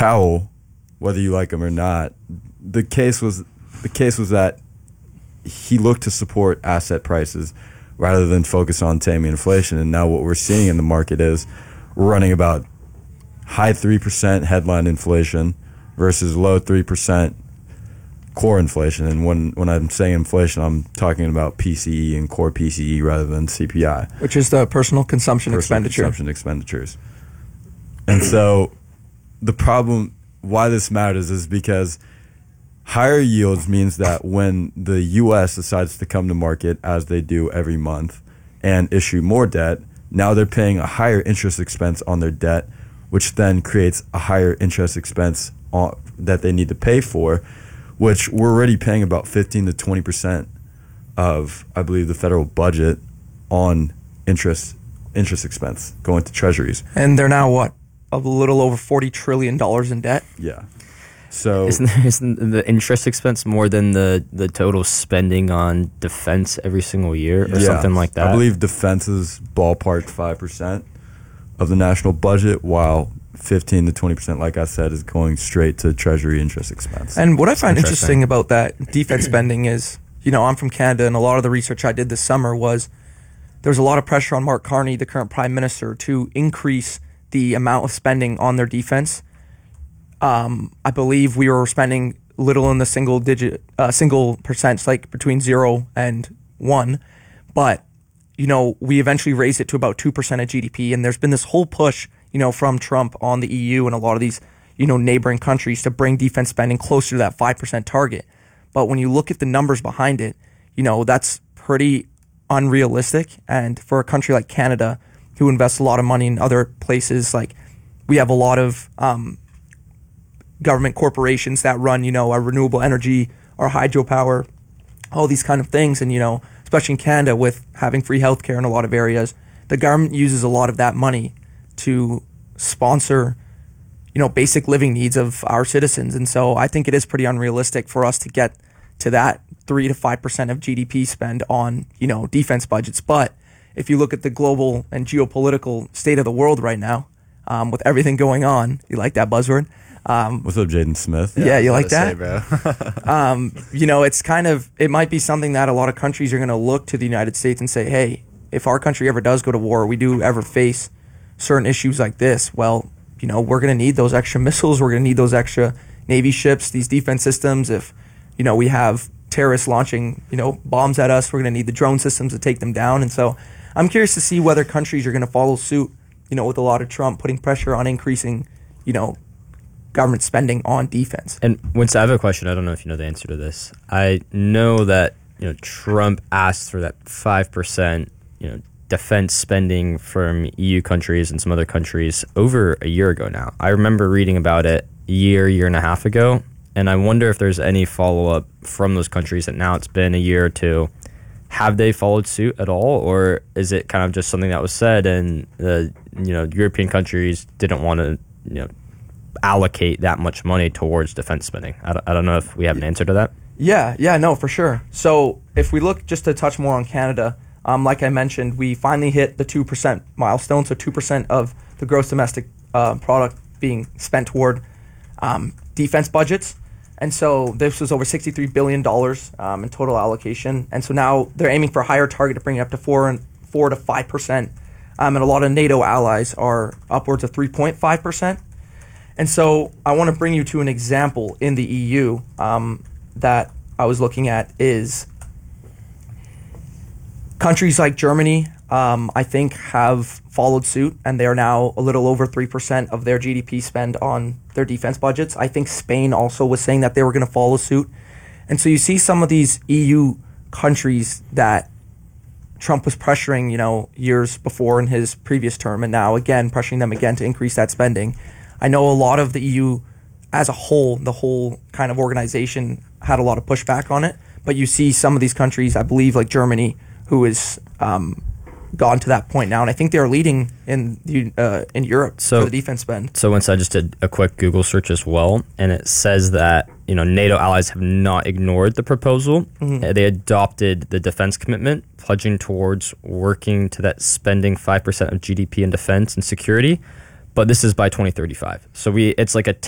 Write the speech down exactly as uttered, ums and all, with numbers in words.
Powell, whether you like him or not, the case was the case was that he looked to support asset prices rather than focus on taming inflation. And now what we're seeing in the market is we're running about high three percent headline inflation versus low three percent core inflation. And when, when I'm saying inflation, I'm talking about P C E and core P C E rather than C P I. Which is the personal consumption personal expenditure. consumption expenditures. And so the problem, why this matters is because higher yields means that when the U S decides to come to market, as they do every month, and issue more debt, now they're paying a higher interest expense on their debt, which then creates a higher interest expense on, that they need to pay for, which we're already paying about fifteen to twenty percent of, I believe, the federal budget on interest interest expense going to treasuries. And they're now, what, a little over forty trillion dollars in debt? Yeah. So isn't, isn't the interest expense more than the, the total spending on defense every single year or yeah, something like that? I believe defense is ballpark five percent of the national budget, while fifteen to twenty percent, like I said, is going straight to treasury interest expense. And what I find Interesting. interesting about that defense spending is, you know, I'm from Canada, and a lot of the research I did this summer was there was a lot of pressure on Mark Carney, the current prime minister, to increase the amount of spending on their defense. Um, I believe we were spending little in the single digit, uh, single percent, like between zero and one. But, you know, we eventually raised it to about two percent of G D P. And there's been this whole push, you know, from Trump on the E U and a lot of these, you know, neighboring countries to bring defense spending closer to that five percent target. But when you look at the numbers behind it, you know, that's pretty unrealistic. And for a country like Canada, who invests a lot of money in other places, like we have a lot of um, government corporations that run, you know, our renewable energy, our hydropower, all these kind of things. And, you know, especially in Canada with having free healthcare in a lot of areas, the government uses a lot of that money to sponsor, you know, basic living needs of our citizens. And so I think it is pretty unrealistic for us to get to that three to five percent of G D P spend on, you know, defense budgets. But if you look at the global and geopolitical state of the world right now, um, with everything going on, you like that buzzword? Um, What's up, Jaden Smith? yeah, you like that? Say, bro. um, you know, it's kind of, it might be something that a lot of countries are going to look to the United States and say, hey, if our country ever does go to war, we do ever face certain issues like this, well, you know, we're going to need those extra missiles. We're going to need those extra Navy ships, these defense systems. If, you know, we have terrorists launching, you know, bombs at us, we're going to need the drone systems to take them down. And so I'm curious to see whether countries are going to follow suit, you know, with a lot of Trump putting pressure on increasing, you know, government spending on defense. And once I have a question, I don't know if you know the answer to this. I know that, you know, Trump asked for that five percent, you know, defense spending from E U countries and some other countries over a year ago now. I remember reading about it a year, year and a half ago, and I wonder if there's any follow-up from those countries that now it's been a year or two. Have they followed suit at all, or is it kind of just something that was said and the, you know, European countries didn't want to, you know, allocate that much money towards defense spending? I don't, I don't know if we have an answer to that. Yeah, yeah, no, for sure. So if we look just to touch more on Canada, um, like I mentioned, we finally hit the two percent milestone, so two percent of the gross domestic uh, product being spent toward um, defense budgets. And so this was over sixty-three billion dollars um, in total allocation. And so now they're aiming for a higher target to bring it up to four and four to five percent. Um, and a lot of NATO allies are upwards of three point five percent. And so I want to bring you to an example in the E U um, that I was looking at is countries like Germany, um, I think, have followed suit, and they are now a little over three percent of their G D P spend on their defense budgets. I think Spain also was saying that they were going to follow suit. And so you see some of these E U countries that Trump was pressuring, you know, years before in his previous term, and now again pressuring them again to increase that spending. I know a lot of the E U as a whole, the whole kind of organization had a lot of pushback on it, but you see some of these countries, I believe like Germany, who is um, gone to that point now, and I think they're leading in the, uh, in Europe So- for the defense spend. So once I just did a quick Google search as well, and it says that, you know, NATO allies have not ignored the proposal. Mm-hmm. Uh, They adopted the defense commitment, pledging towards working to that spending five percent of G D P in defense and security. But this is by twenty thirty-five. So we it's like a